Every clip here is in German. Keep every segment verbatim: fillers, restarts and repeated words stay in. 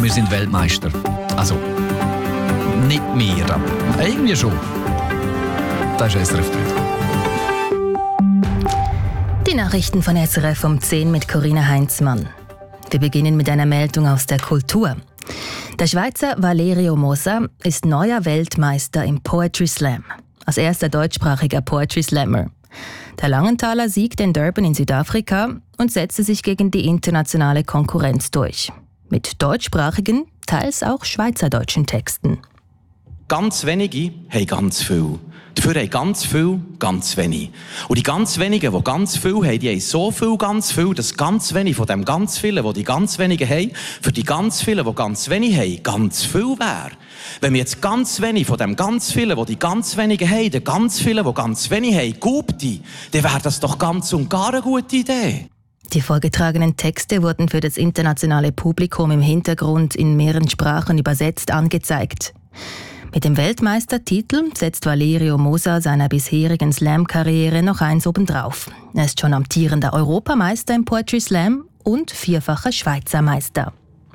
Und wir sind Weltmeister. Also, nicht mehr, aber irgendwie schon. Das ist S R F drei. Die Nachrichten von S R F um zehn mit Corinna Heinzmann. Wir beginnen mit einer Meldung aus der Kultur. Der Schweizer Valerio Mosa ist neuer Weltmeister im Poetry Slam. Als erster deutschsprachiger Poetry Slammer. Der Langenthaler siegte in Durban in Südafrika und setzte sich gegen die internationale Konkurrenz durch. Mit deutschsprachigen, teils auch schweizerdeutschen Texten. Ganz wenige haben ganz viel. Dafür haben ganz viel ganz wenig. Und die ganz wenigen, die ganz viel haben, die haben so viel ganz viel, dass ganz wenig von dem ganz vielen, die die ganz wenigen haben, für die ganz vielen, die ganz wenig haben, ganz viel wäre. Wenn wir jetzt ganz wenig von dem ganz vielen, die die ganz wenigen haben, den ganz vielen, die ganz wenig haben, gubte, dann wäre das doch ganz und gar eine gute Idee. Die vorgetragenen Texte wurden für das internationale Publikum im Hintergrund in mehreren Sprachen übersetzt angezeigt. Mit dem Weltmeistertitel setzt Valerio Mosa seiner bisherigen Slam-Karriere noch eins obendrauf. Er ist schon amtierender Europameister im Poetry Slam und vierfacher Schweizer Meister.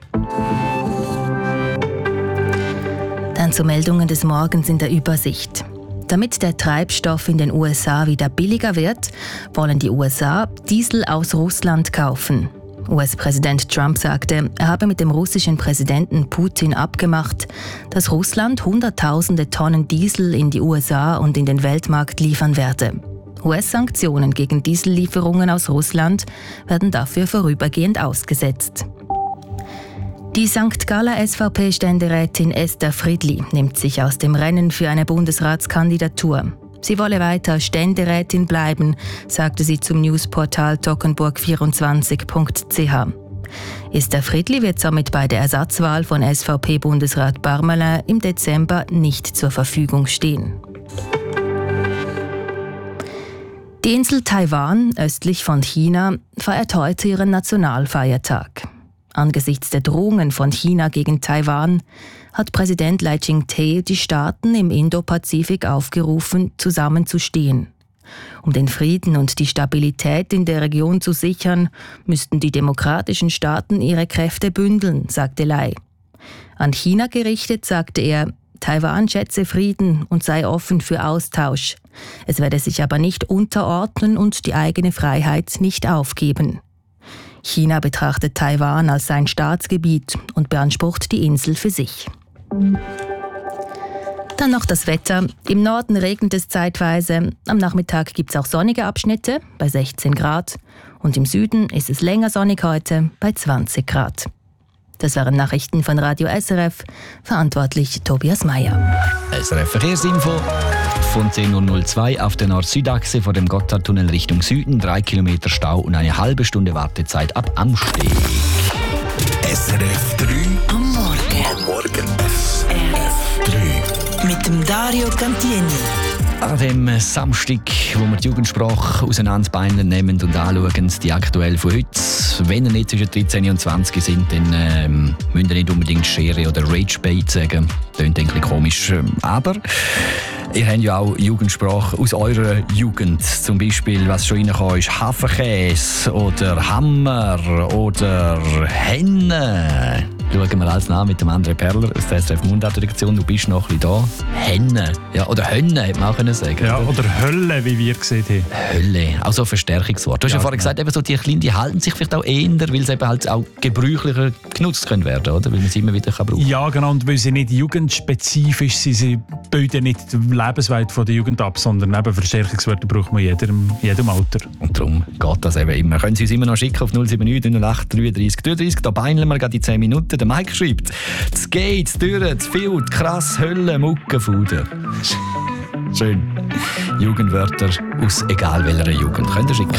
Dann zu Meldungen des Morgens in der Übersicht. Damit der Treibstoff in den U S A wieder billiger wird, wollen die U S A Diesel aus Russland kaufen. U S-Präsident Trump sagte, er habe mit dem russischen Präsidenten Putin abgemacht, dass Russland Hunderttausende Tonnen Diesel in die U S A und in den Weltmarkt liefern werde. U S-Sanktionen gegen Diesellieferungen aus Russland werden dafür vorübergehend ausgesetzt. Die Sankt Galler S V P-Ständerätin Esther Friedli nimmt sich aus dem Rennen für eine Bundesratskandidatur. Sie wolle weiter Ständerätin bleiben, sagte sie zum Newsportal toggenburg vierundzwanzig punkt c h. Esther Friedli wird somit bei der Ersatzwahl von S V P-Bundesrat Barmelin im Dezember nicht zur Verfügung stehen. Die Insel Taiwan, östlich von China, feiert heute ihren Nationalfeiertag. Angesichts der Drohungen von China gegen Taiwan hat Präsident Lai Ching-te die Staaten im Indopazifik aufgerufen, zusammenzustehen. Um den Frieden und die Stabilität in der Region zu sichern, müssten die demokratischen Staaten ihre Kräfte bündeln, sagte Lai. An China gerichtet sagte er, Taiwan schätze Frieden und sei offen für Austausch. Es werde sich aber nicht unterordnen und die eigene Freiheit nicht aufgeben. China betrachtet Taiwan als sein Staatsgebiet und beansprucht die Insel für sich. Dann noch das Wetter. Im Norden regnet es zeitweise. Am Nachmittag gibt es auch sonnige Abschnitte bei sechzehn Grad. Und im Süden ist es länger sonnig heute bei zwanzig Grad. Das waren Nachrichten von Radio S R F. Verantwortlich Tobias Meyer. S R F Verkehrsinfo. Von zehn Uhr null zwei auf der Nord-Süd-Achse vor dem Gotthardtunnel Richtung Süden. Drei Kilometer Stau und eine halbe Stunde Wartezeit ab Amsteg. S R F drei am Morgen. Am Morgen. S R F drei. Mit dem Dario Cantieni. An dem Samstag, wo wir die Jugendsprache auseinanderbeinen nehmen und anschauen, die aktuell von heute. Wenn ihr nicht zwischen dreizehn und zwanzig sind, dann ähm, müsst ihr nicht unbedingt Schere oder Ragebait sagen. Das klingt ein bisschen komisch. Aber ihr habt ja auch Jugendsprache aus eurer Jugend. Zum Beispiel, was schon reinkommt, ist Hafenkäse oder Hammer oder Henne. Schauen wir alles nach mit dem André Perler aus der S R F Mundartdirektion. Du bist noch ein bisschen da. Henne. Ja, oder Hönne, hätte man auch können sagen. Ja, oder Hölle, wie wir gesehen haben. Hölle, also ein Verstärkungswort. Du hast ja, ja vorhin gesagt, eben so die Kleinen, die halten sich vielleicht auch eher, weil sie eben halt auch gebräuchlicher genutzt können werden, oder? Weil man sie immer wieder brauchen kann. Ja, genau. Und weil sie nicht jugendspezifisch sind, sie bilden nicht die Lebenswelt von der Jugend ab, sondern eben Verstärkungswörter braucht man in jedem, jedem Alter. Und darum geht das eben immer. Können Sie uns immer noch schicken auf null sieben neun null acht dreiunddreißig dreiunddreißig. Da beineln wir gerade die zehn Minuten. Der Mike schreibt, das geht, das Dürren, das Field, krass, Hölle, Mucke, Fude. Schön. Jugendwörter aus egal welcher Jugend. Könnt ihr schicken.